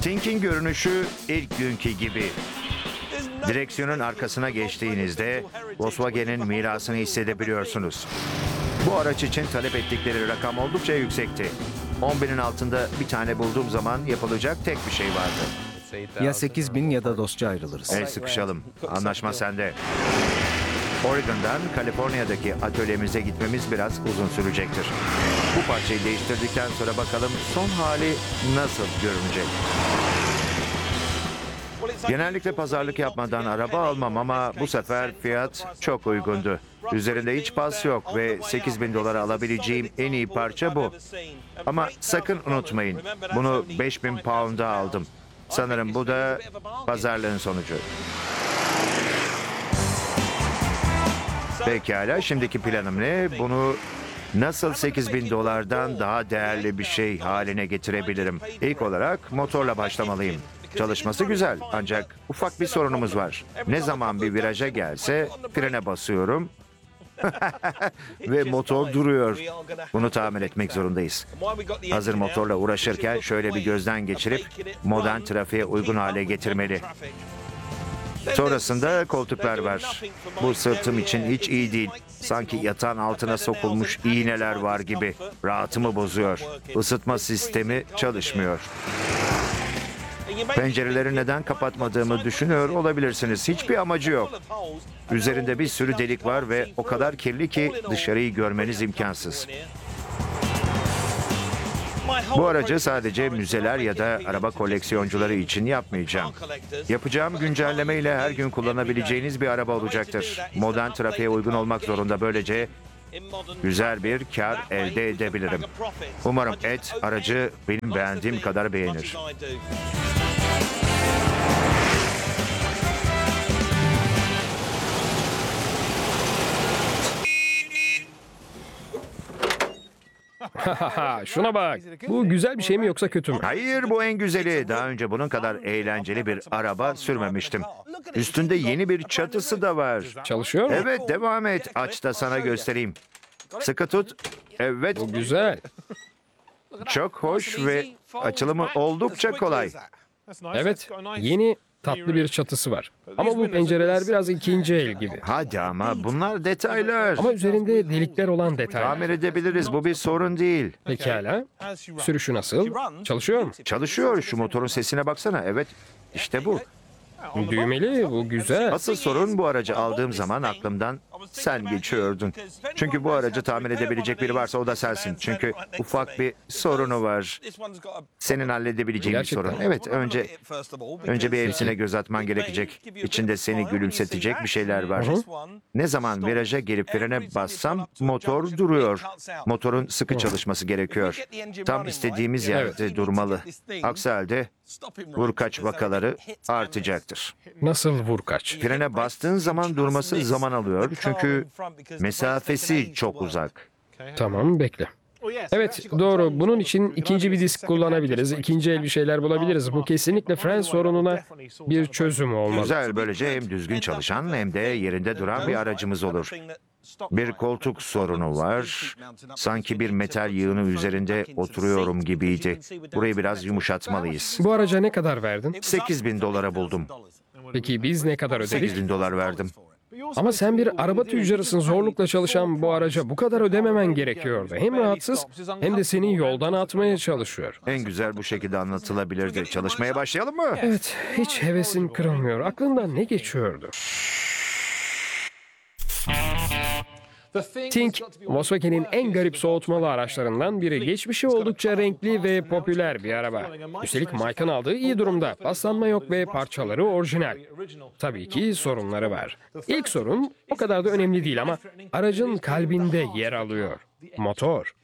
Tink'in görünüşü ilk günkü gibi. Direksiyonun arkasına geçtiğinizde Volkswagen'in mirasını hissedebiliyorsunuz. Bu araç için talep ettikleri rakam oldukça yüksekti. 10.000'in altında bir tane bulduğum zaman yapılacak tek bir şey vardı. Ya 8.000 ya da dostça ayrılırız. El sıkışalım. Anlaşma sende. Oregon'dan Kaliforniya'daki atölyemize gitmemiz biraz uzun sürecektir. Bu parçayı değiştirdikten sonra bakalım son hali nasıl görünecek. Genellikle pazarlık yapmadan araba almam ama bu sefer fiyat çok uygundu. Üzerinde hiç pas yok ve 8.000 dolara alabileceğim en iyi parça bu. Ama sakın unutmayın, bunu 5.000 pound'a aldım. Sanırım bu da pazarlığın sonucu. Pekala, şimdiki planım ne? Bunu nasıl 8.000 dolardan daha değerli bir şey haline getirebilirim? İlk olarak motorla başlamalıyım. Çalışması güzel ancak ufak bir sorunumuz var. Ne zaman bir viraja gelse frene basıyorum ve motor duruyor. Bunu tamir etmek zorundayız. Hazır motorla uğraşırken şöyle bir gözden geçirip modern trafiğe uygun hale getirmeli. Sonrasında koltuklar var. Bu sırtım için hiç iyi değil. Sanki yatağın altına sokulmuş iğneler var gibi. Rahatımı bozuyor. Isıtma sistemi çalışmıyor. Pencereleri neden kapatmadığımı düşünüyor olabilirsiniz. Hiçbir amacı yok. Üzerinde bir sürü delik var ve o kadar kirli ki dışarıyı görmeniz imkansız. Bu aracı sadece müzeler ya da araba koleksiyoncuları için yapmayacağım. Yapacağım güncelleme ile her gün kullanabileceğiniz bir araba olacaktır. Modern trafiğe uygun olmak zorunda, böylece güzel bir kar elde edebilirim. Umarım Ed aracı benim beğendiğim kadar beğenir. Şuna bak. Bu güzel bir şey mi yoksa kötü mü? Hayır, bu en güzeli. Daha önce bunun kadar eğlenceli bir araba sürmemiştim. Üstünde yeni bir çatısı da var. Çalışıyor mu? Evet, devam et. Aç da sana göstereyim. Sıkı tut. Evet, Güzel. çok hoş ve açılımı oldukça kolay. Evet. Yeni tatlı bir çatısı var. Ama bu pencereler biraz ikinci el gibi. Hadi ama bunlar detaylar. Ama üzerinde delikler olan detaylar. Tamir edebiliriz. Bu bir sorun değil. Pekala. Sürüşü nasıl? Çalışıyor mu? Çalışıyor. Şu motorun sesine baksana. Evet, işte bu. Düğmeli. Bu güzel. Asıl sorun, bu aracı aldığım zaman aklımdan sen geçiyordun. Çünkü bu aracı tamir edebilecek biri varsa o da sensin. Çünkü ufak bir sorunu var. Senin halledebileceğin bir Gerçekten. sorun. Evet, önce bir hepsine göz atman gerekecek. İçinde seni gülümsetecek bir şeyler var. Ne zaman viraja gelip frene bassam motor duruyor. Motorun sıkı çalışması gerekiyor. Tam istediğimiz yerde durmalı. Aksi halde vurkaç vakaları artacaktır. Nasıl vurkaç? Frene bastığın zaman durması zaman alıyor çünkü mesafesi çok uzak. Tamam, bekle. Evet, doğru. Bunun için ikinci bir disk kullanabiliriz. İkinci el bir şeyler bulabiliriz. Bu kesinlikle fren sorununa bir çözüm olmalı. Güzel, böylece hem düzgün çalışan hem de yerinde duran bir aracımız olur. Bir koltuk sorunu var. Sanki bir metal yığını üzerinde oturuyorum gibiydi. Burayı biraz yumuşatmalıyız. Bu araca ne kadar verdin? 8.000 dolara buldum. Peki biz ne kadar ödedik? 8.000 dolar verdim. Ama sen bir araba tüccarısın. Zorlukla çalışan bu araca bu kadar ödememen gerekiyordu. Hem rahatsız hem de seni yoldan atmaya çalışıyor. En güzel bu şekilde anlatılabilirdi. Çalışmaya başlayalım mı? Evet, hiç hevesin kırılmıyor. Aklından ne geçiyordu? Tink, Volkswagen'in en garip soğutmalı araçlarından biri. Geçmişi oldukça renkli ve popüler bir araba. Üstelik Mike'ın aldığı iyi durumda. Paslanma yok ve parçaları orijinal. Tabii ki sorunları var. İlk sorun o kadar da önemli değil ama aracın kalbinde yer alıyor. Motor.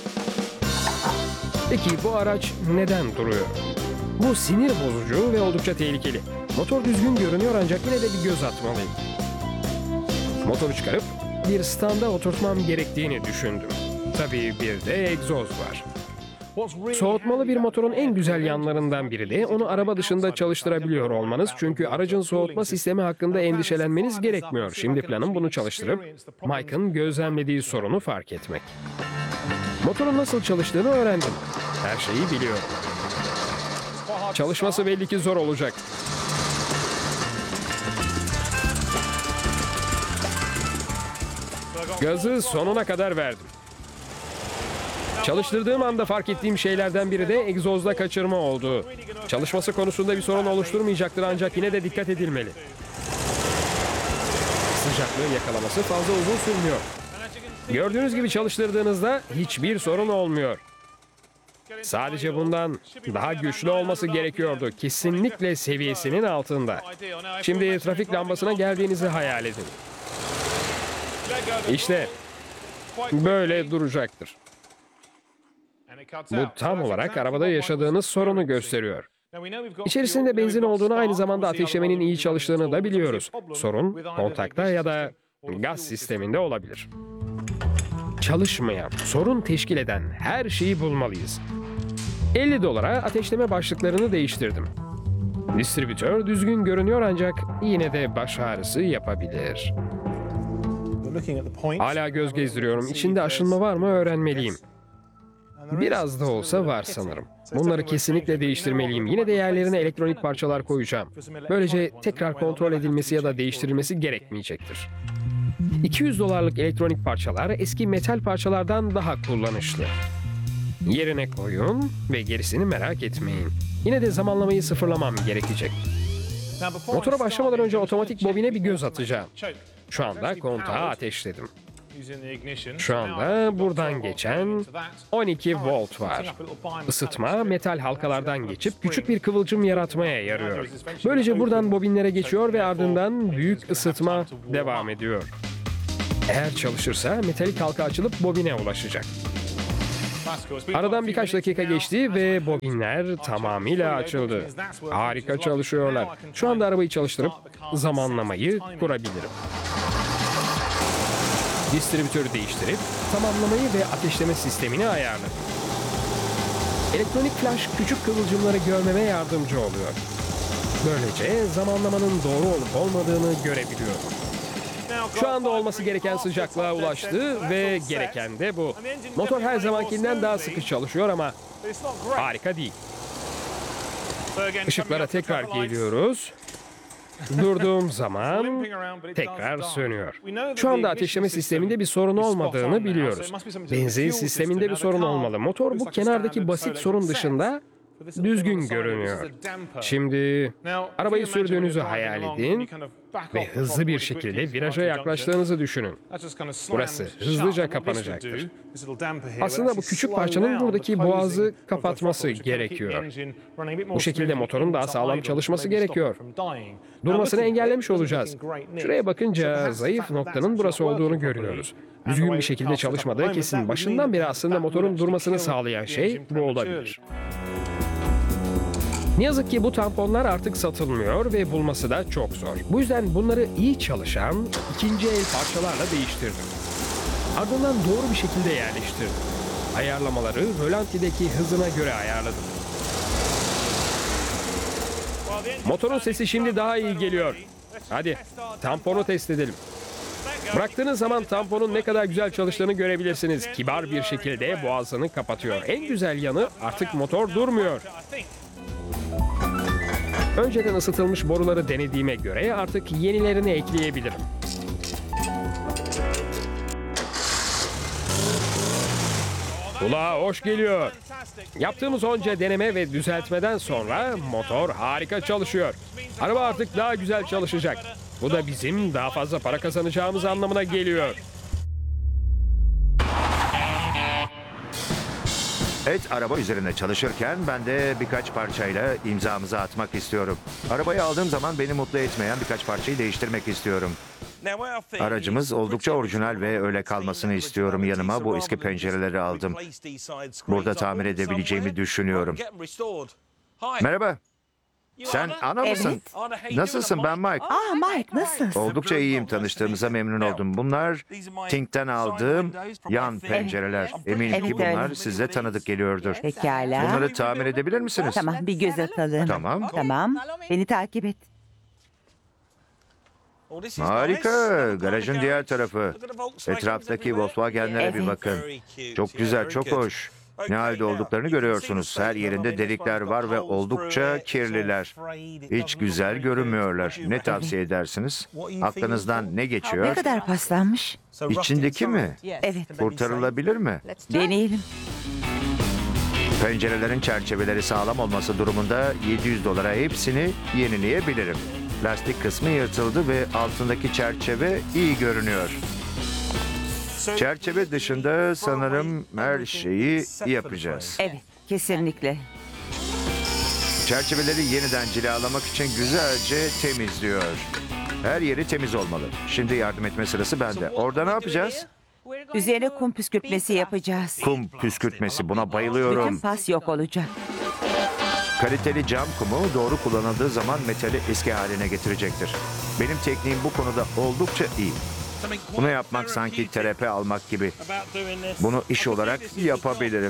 Peki bu araç neden duruyor? Bu sinir bozucu ve oldukça tehlikeli. Motor düzgün görünüyor ancak yine de bir göz atmalıyım. Motoru çıkarıp bir standa oturtmam gerektiğini düşündüm. Tabii bir de egzoz var. Soğutmalı bir motorun en güzel yanlarından biri de onu araba dışında çalıştırabiliyor olmanız. Çünkü aracın soğutma sistemi hakkında endişelenmeniz gerekmiyor. Şimdi planım bunu çalıştırıp Mike'ın gözlemlediği sorunu fark etmek. Motorun nasıl çalıştığını öğrendim. Her şeyi biliyorum. Çalışması belli ki zor olacak. Gazı sonuna kadar verdim. Çalıştırdığım anda fark ettiğim şeylerden biri de egzozda kaçırma oldu. Çalışması konusunda bir sorun oluşturmayacaktır ancak yine de dikkat edilmeli. Sıcaklığı yakalaması fazla uzun sürmüyor. Gördüğünüz gibi çalıştırdığınızda hiçbir sorun olmuyor. Sadece bundan daha güçlü olması gerekiyordu. Kesinlikle seviyesinin altında. Şimdi trafik lambasına geldiğinizi hayal edin. İşte böyle duracaktır. Bu tam olarak arabada yaşadığınız sorunu gösteriyor. İçerisinde benzin olduğunu, aynı zamanda ateşlemenin iyi çalıştığını da biliyoruz. Sorun kontakta ya da gaz sisteminde olabilir. Çalışmayan, sorun teşkil eden her şeyi bulmalıyız. $50'a ateşleme başlıklarını değiştirdim. Distribütör düzgün görünüyor ancak yine de baş ağrısı yapabilir. Hala göz gezdiriyorum. İçinde aşınma var mı öğrenmeliyim. Biraz da olsa var sanırım. Bunları kesinlikle değiştirmeliyim. Yine de yerlerine elektronik parçalar koyacağım. Böylece tekrar kontrol edilmesi ya da değiştirilmesi gerekmeyecektir. $200'lık elektronik parçalar eski metal parçalardan daha kullanışlı. Yerine koyun ve gerisini merak etmeyin. Yine de zamanlamayı sıfırlamam gerekecek. Motora başlamadan önce otomatik bobine bir göz atacağım. Şu anda kontağı ateşledim. Şu anda buradan geçen 12 volt var. Isıtma metal halkalardan geçip küçük bir kıvılcım yaratmaya yarıyor. Böylece buradan bobinlere geçiyor ve ardından büyük ısıtma devam ediyor. Eğer çalışırsa metalik halka açılıp bobine ulaşacak. Aradan birkaç dakika geçti ve bobinler tamamıyla açıldı. Harika çalışıyorlar. Şu anda arabayı çalıştırıp zamanlamayı kurabilirim. Distribütörü değiştirip tamamlamayı ve ateşleme sistemini ayarladım. Elektronik flash küçük kıvılcımları görmeme yardımcı oluyor. Böylece zamanlamanın doğru olup olmadığını görebiliyorum. Şu anda olması gereken sıcaklığa ulaştı ve gereken de bu. Motor her zamankinden daha sıkı çalışıyor ama harika değil. Işıklara tekrar geliyoruz. Durduğum zaman tekrar sönüyor. Şu anda ateşleme sisteminde bir sorun olmadığını biliyoruz. Benzin sisteminde bir sorun olmalı. Motor bu kenardaki basit sorun dışında düzgün görünüyor. Şimdi arabayı sürdüğünüzü hayal edin ve hızlı bir şekilde viraja yaklaştığınızı düşünün. Burası hızlıca kapanacaktır. Aslında bu küçük parçanın buradaki boğazı kapatması gerekiyor. Bu şekilde motorun daha sağlam çalışması gerekiyor. Durmasını engellemiş olacağız. Şuraya bakınca zayıf noktanın burası olduğunu görüyoruz. Düzgün bir şekilde çalışmadığı kesin. Başından beri aslında motorun durmasını sağlayan şey bu olabilir. Ne yazık ki bu tamponlar artık satılmıyor ve bulması da çok zor. Bu yüzden bunları iyi çalışan ikinci el parçalarla değiştirdim. Ardından doğru bir şekilde yerleştirdim. Ayarlamaları rölantideki hızına göre ayarladım. Motorun sesi şimdi daha iyi geliyor. Hadi tamponu test edelim. Bıraktığınız zaman tamponun ne kadar güzel çalıştığını görebilirsiniz. Kibar bir şekilde boğazını kapatıyor. En güzel yanı artık motor durmuyor. Önceden ısıtılmış boruları denediğime göre artık yenilerini ekleyebilirim. Kulağa hoş geliyor. Yaptığımız onca deneme ve düzeltmeden sonra motor harika çalışıyor. Araba artık daha güzel çalışacak. Bu da bizim daha fazla para kazanacağımız anlamına geliyor. Evet, araba üzerine çalışırken ben de birkaç parçayla imzamızı atmak istiyorum. Arabayı aldığım zaman beni mutlu etmeyen birkaç parçayı değiştirmek istiyorum. Aracımız oldukça orijinal ve öyle kalmasını istiyorum. Yanıma bu eski pencereleri aldım. Burada tamir edebileceğimi düşünüyorum. Merhaba. Sen Ana mısın? Nasılsın? Ben Mike. Mike nasılsın? Oldukça iyiyim. Tanıştığımıza memnun oldum. Bunlar Ting'den aldığım yan pencereler. Eminim ki Evet, bunlar öyle. size tanıdık geliyordur. Pekala. Bunları tamir edebilir misiniz? Tamam, bir göz atalım. Tamam. Tamam, beni takip et. Harika. Garajın diğer tarafı. Etraftaki Volkswagen'lere bir Evet. bakın. Çok güzel, çok hoş. Ne halde olduklarını görüyorsunuz. Her yerinde delikler var ve oldukça kirliler. Hiç güzel görünmüyorlar. Ne tavsiye edersiniz? Aklınızdan ne geçiyor? Ne kadar paslanmış? İçindeki mi? Evet. Kurtarılabilir mi? Deneyelim. Pencerelerin çerçeveleri sağlam olması durumunda $700 hepsini yenileyebilirim. Lastik kısmı yırtıldı ve altındaki çerçeve iyi görünüyor. Çerçeve dışında sanırım her şeyi yapacağız. Evet. Kesinlikle. Çerçeveleri yeniden cilalamak için güzelce temizliyor. Her yeri temiz olmalı. Şimdi yardım etme sırası bende. Orada ne yapacağız? Üzerine kum püskürtmesi yapacağız. Kum püskürtmesi. Buna Bütün bayılıyorum. pas yok olacak. Kaliteli cam kumu doğru kullanıldığı zaman metali eski haline getirecektir. Benim tekniğim bu konuda oldukça iyi. Bunu yapmak sanki terapi almak gibi. Bunu iş olarak yapabilirim.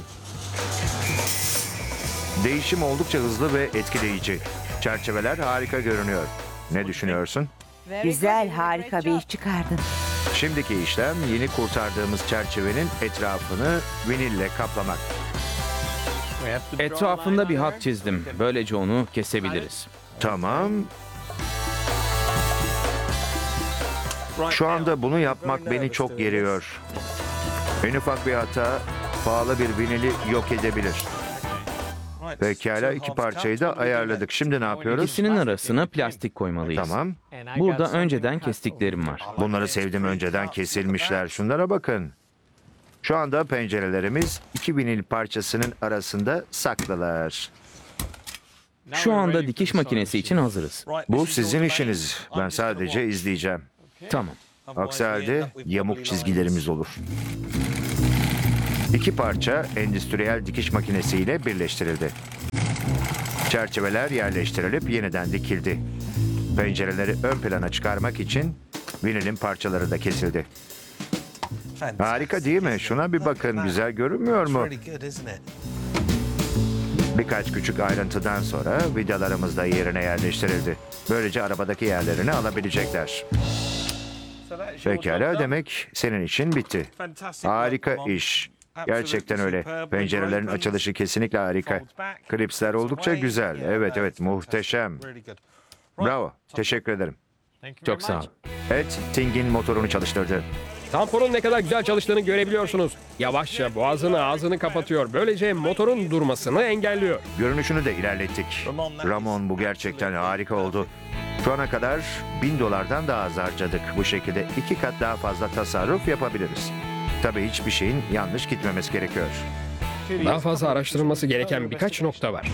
Değişim oldukça hızlı ve etkileyici. Çerçeveler harika görünüyor. Ne düşünüyorsun? Güzel, harika bir iş çıkardın. Şimdiki işlem yeni kurtardığımız çerçevenin etrafını vinille kaplamak. Etrafında bir hat çizdim. Böylece onu kesebiliriz. Tamam. Şu anda bunu yapmak beni çok geriyor. En ufak bir hata pahalı bir vinili yok edebilir. Pekala, iki parçayı da ayarladık. Şimdi ne yapıyoruz? İkisinin arasına plastik koymalıyız. Tamam. Burada önceden kestiklerim var. Bunları sevdim, önceden kesilmişler. Şunlara bakın. Şu anda pencerelerimiz iki vinil parçasının arasında saklılar. Şu anda dikiş makinesi için hazırız. Bu sizin işiniz. Ben sadece izleyeceğim. Tamam. Aksi halde yamuk çizgilerimiz olur. İki parça endüstriyel dikiş makinesiyle birleştirildi. Çerçeveler yerleştirilip yeniden dikildi. Pencereleri ön plana çıkarmak için vinilin parçaları da kesildi. Harika değil mi? Şuna bir bakın, güzel görünmüyor mu? Birkaç küçük ayrıntıdan sonra vidalarımız da yerine yerleştirildi. Böylece arabadaki yerlerini alabilecekler. Pekala, demek senin için bitti. Harika iş. Gerçekten öyle. Pencerelerin açılışı kesinlikle harika. Klipsler oldukça güzel. Evet, muhteşem. Bravo, teşekkür ederim. Çok sağ ol. Ed, Ting'in motorunu çalıştırdı. Tamponun ne kadar güzel çalıştığını görebiliyorsunuz. Yavaşça boğazını ağzını kapatıyor. Böylece motorun durmasını engelliyor. Görünüşünü de ilerlettik. Ramon, bu gerçekten harika oldu. Şu ana kadar $1000'dan daha az harcadık. Bu şekilde 2 kat daha fazla tasarruf yapabiliriz. Tabii hiçbir şeyin yanlış gitmemesi gerekiyor. Daha fazla araştırılması gereken birkaç nokta var.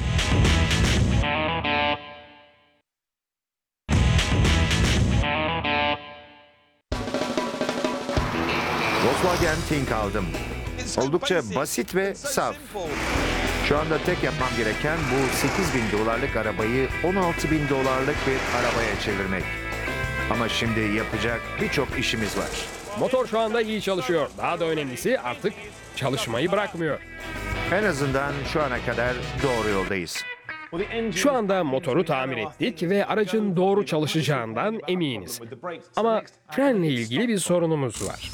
Volkswagen Ting aldım. Oldukça basit ve saf. Şu anda tek yapmam gereken bu $8.000 arabayı $16.000 bir arabaya çevirmek. Ama şimdi yapacak birçok işimiz var. Motor şu anda iyi çalışıyor. Daha da önemlisi artık çalışmayı bırakmıyor. En azından şu ana kadar doğru yoldayız. Şu anda motoru tamir ettik ve aracın doğru çalışacağından eminiz. Ama frenle ilgili bir sorunumuz var.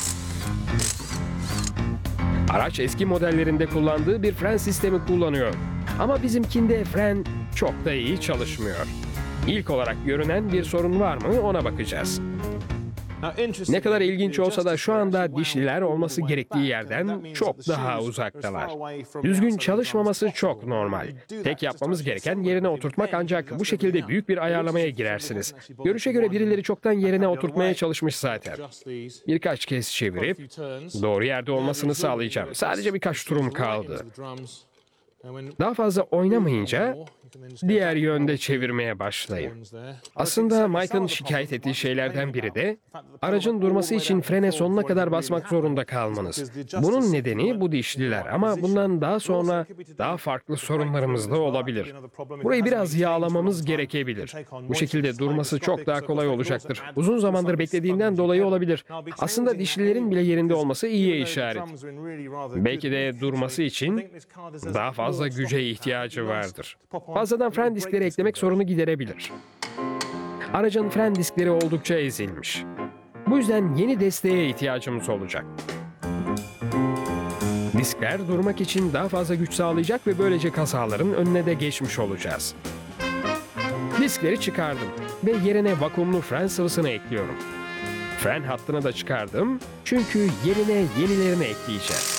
Araç eski modellerinde kullandığı bir fren sistemi kullanıyor. Ama bizimkinde fren çok da iyi çalışmıyor. İlk olarak görünen bir sorun var mı ona bakacağız. Ne kadar ilginç olsa da şu anda dişliler olması gerektiği yerden çok daha uzaktalar. Düzgün çalışmaması çok normal. Tek yapmamız gereken yerine oturtmak, ancak bu şekilde büyük bir ayarlamaya girersiniz. Görüşe göre birileri çoktan yerine oturtmaya çalışmış zaten. Birkaç kez çevirip doğru yerde olmasını sağlayacağım. Sadece birkaç turum kaldı. Daha fazla oynamayınca diğer yönde çevirmeye başlayın. Aslında Mike'ın şikayet ettiği şeylerden biri de aracın durması için frene sonuna kadar basmak zorunda kalmanız. Bunun nedeni bu dişliler, ama bundan daha sonra daha farklı sorunlarımız da olabilir. Burayı biraz yağlamamız gerekebilir. Bu şekilde durması çok daha kolay olacaktır. Uzun zamandır beklediğinden dolayı olabilir. Aslında dişlilerin bile yerinde olması iyiye işaret. Belki de durması için daha fazla güce ihtiyacı vardır. Fazladan fren diskleri eklemek sorunu giderebilir. Aracın fren diskleri oldukça ezilmiş. Bu yüzden yeni desteğe ihtiyacımız olacak. Diskler durmak için daha fazla güç sağlayacak ve böylece kazaların önüne de geçmiş olacağız. Diskleri çıkardım ve yerine vakumlu fren sıvısını ekliyorum. Fren hattını da çıkardım çünkü yerine yenilerini ekleyeceğiz.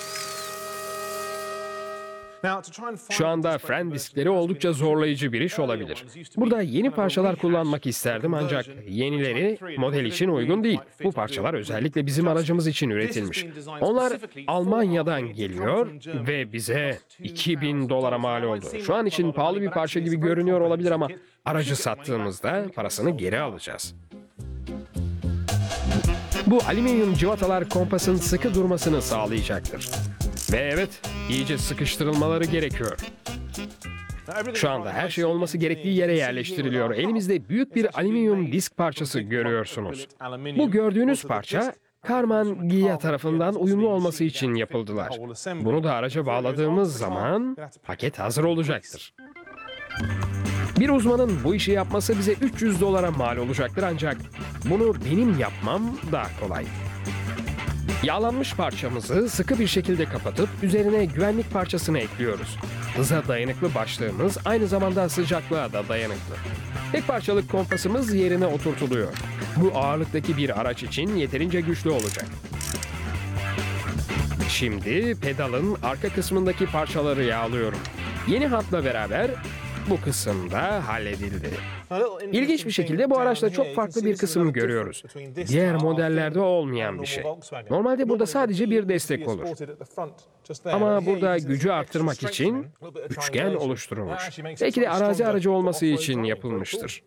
Şu anda fren diskleri oldukça zorlayıcı bir iş olabilir. Burada yeni parçalar kullanmak isterdim ancak yenileri model için uygun değil. Bu parçalar özellikle bizim aracımız için üretilmiş. Onlar Almanya'dan geliyor ve bize $2000 mal oldu. Şu an için pahalı bir parça gibi görünüyor olabilir ama aracı sattığımızda parasını geri alacağız. Bu alüminyum cıvatalar kompasın sıkı durmasını sağlayacaktır. Ve evet, iyice sıkıştırılmaları gerekiyor. Şu anda her şey olması gerektiği yere yerleştiriliyor. Elimizde büyük bir alüminyum disk parçası görüyorsunuz. Bu gördüğünüz parça Karman Gia tarafından uyumlu olması için yapıldılar. Bunu da araca bağladığımız zaman paket hazır olacaktır. Bir uzmanın bu işi yapması bize $300 mal olacaktır ancak bunu benim yapmam daha kolay. Yağlanmış parçamızı sıkı bir şekilde kapatıp üzerine güvenlik parçasını ekliyoruz. Hıza dayanıklı başlığımız aynı zamanda sıcaklığa da dayanıklı. Tek parçalık kompasımız yerine oturtuluyor. Bu ağırlıktaki bir araç için yeterince güçlü olacak. Şimdi pedalın arka kısmındaki parçaları yağlıyorum. Yeni hatla beraber bu kısım da halledildi. İlginç bir şekilde bu araçta çok farklı bir kısım görüyoruz. Diğer modellerde olmayan bir şey. Normalde burada sadece bir destek olur. Ama burada gücü arttırmak için üçgen oluşturulmuş. Belki de arazi aracı olması için yapılmıştır.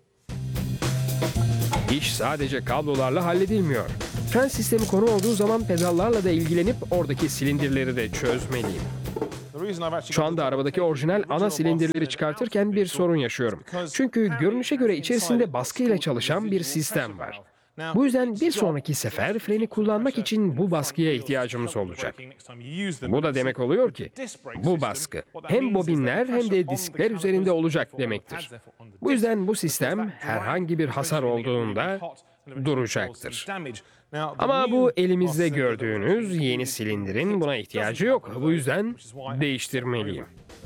İş sadece kablolarla halledilmiyor. Fren sistemi konu olduğu zaman pedallarla da ilgilenip oradaki silindirleri de çözmeliyim. Şu anda arabadaki orijinal ana silindirleri çıkartırken bir sorun yaşıyorum. Çünkü görünüşe göre içerisinde baskıyla çalışan bir sistem var. Bu yüzden bir sonraki sefer freni kullanmak için bu baskıya ihtiyacımız olacak. Bu da demek oluyor ki bu baskı hem bobinler hem de diskler üzerinde olacak demektir. Bu yüzden bu sistem herhangi bir hasar olduğunda duracaktır. Ama bu elimizde gördüğünüz yeni silindirin buna ihtiyacı yok. Bu yüzden değiştirmeliyim.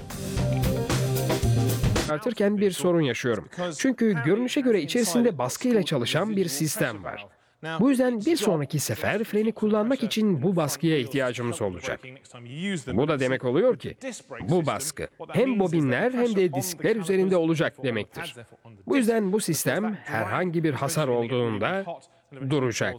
Çıkartırken bir sorun yaşıyorum. Çünkü görünüşe göre içerisinde baskıyla çalışan bir sistem var. Bu yüzden bir sonraki sefer freni kullanmak için bu baskıya ihtiyacımız olacak. Bu da demek oluyor ki bu baskı hem bobinler hem de diskler üzerinde olacak demektir. Bu yüzden bu sistem herhangi bir hasar olduğunda duracak.